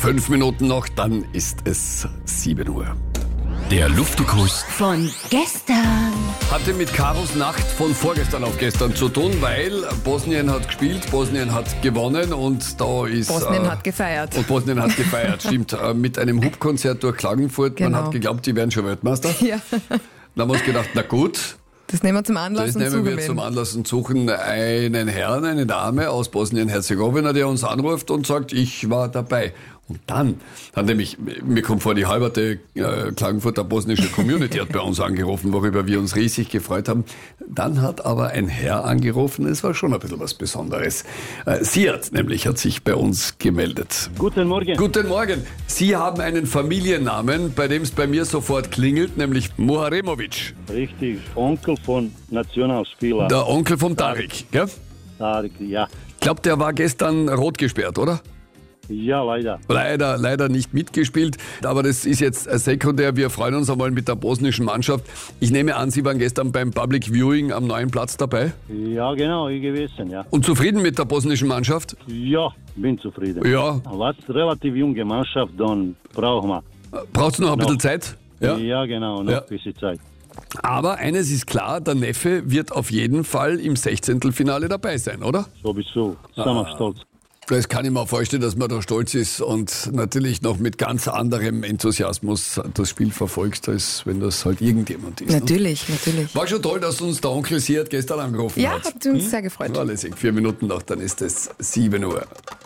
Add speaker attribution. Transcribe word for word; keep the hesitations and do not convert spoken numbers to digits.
Speaker 1: Fünf Minuten noch, dann ist es sieben Uhr.
Speaker 2: Der Luftikus
Speaker 3: Von gestern.
Speaker 1: Hatte mit Karos Nacht von vorgestern auf gestern zu tun, weil Bosnien hat gespielt, Bosnien hat gewonnen und da ist...
Speaker 4: Bosnien
Speaker 1: äh,
Speaker 4: hat gefeiert.
Speaker 1: Und Bosnien hat gefeiert, stimmt. Äh, mit einem Hupkonzert durch Klagenfurt.
Speaker 4: Genau.
Speaker 1: Man hat geglaubt, die wären schon Weltmeister.
Speaker 4: Ja,
Speaker 1: Dann haben wir uns gedacht, na gut,
Speaker 4: das nehmen wir zum Anlass
Speaker 1: das
Speaker 4: und
Speaker 1: nehmen wir
Speaker 4: suchen
Speaker 1: zum
Speaker 4: wen.
Speaker 1: Anlass und suchen einen Herrn, eine Dame aus Bosnien-Herzegowina, der uns anruft und sagt, ich war dabei. Und dann hat nämlich, mir kommt vor, die halberte äh, Klagenfurter bosnische Community hat bei uns angerufen, worüber wir uns riesig gefreut haben. Dann hat aber ein Herr angerufen, es war schon ein bisschen was Besonderes. Äh, Siad nämlich hat sich bei uns gemeldet.
Speaker 5: Guten Morgen.
Speaker 1: Guten Morgen. Sie haben einen Familiennamen, bei dem es bei mir sofort klingelt, nämlich Muharemovic,
Speaker 5: Richtig, Onkel von Nationalspieler.
Speaker 1: der Onkel vom Tarik. Gell?
Speaker 5: Tarik, ja.
Speaker 1: Ich glaube, der war gestern rot gesperrt, oder?
Speaker 5: Ja, leider.
Speaker 1: Leider, leider nicht mitgespielt, aber das ist jetzt sekundär. Wir freuen uns einmal mit der bosnischen Mannschaft. Ich nehme an, Sie waren gestern beim Public Viewing am neuen Platz dabei
Speaker 5: Ja, genau, ich gewesen, ja.
Speaker 1: und zufrieden mit der bosnischen Mannschaft?
Speaker 5: Ja, bin zufrieden.
Speaker 1: Ja.
Speaker 5: Was relativ junge Mannschaft, dann brauchen wir.
Speaker 1: Braucht es noch ein bisschen
Speaker 5: Noch.
Speaker 1: Zeit?
Speaker 5: Ja,
Speaker 1: Ja.
Speaker 5: genau, noch
Speaker 1: Ja.
Speaker 5: ein bisschen Zeit.
Speaker 1: Aber eines ist klar, der Neffe wird auf jeden Fall im Sechzehntelfinale dabei sein, oder?
Speaker 5: Sowieso, sind wir stolz.
Speaker 1: Das kann ich mir vorstellen, dass man da stolz ist und natürlich noch mit ganz anderem Enthusiasmus das Spiel verfolgt, als wenn das halt irgendjemand ist. Ne?
Speaker 4: Natürlich, natürlich.
Speaker 1: War schon toll, dass uns der Onkel Siad gestern angerufen
Speaker 4: Ja,
Speaker 1: hat.
Speaker 4: hat uns sehr gefreut.
Speaker 1: War lässig. Vier Minuten noch, dann ist es sieben Uhr.